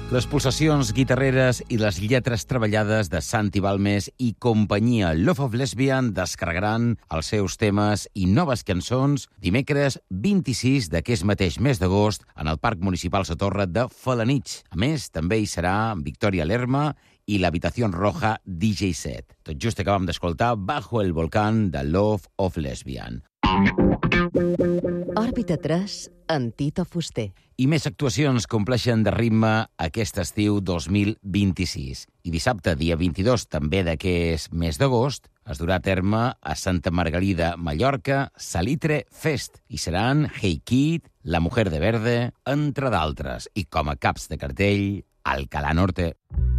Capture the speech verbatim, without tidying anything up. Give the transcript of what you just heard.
Les pulsacions guitarreres i les lletres treballades de Santi Balmes i companyia Love of Lesbian descarregaran els seus temes i noves cançons dimecres vint-i-sis d'aquest mateix mes d'agost en el Parc Municipal Satorra de Felanitx. A més, també hi serà Victoria Lerma i l'Habitació Roja D J set. Tot just acabam d'escoltar Bajo el Volcán de Love of Lesbian. Òrbita tres, en Tito Fuster. I més actuacions compleixen de ritme aquest estiu dos mil vint-i-sis. I dissabte, dia vint-i-dos, també d'aquest mes d'agost, es durà a terme a Santa Margalida, Mallorca, Salitre Fest. I seran Hey Kid, La Mujer de Verde, entre d'altres. I com a caps de cartell, Alcalá Norte.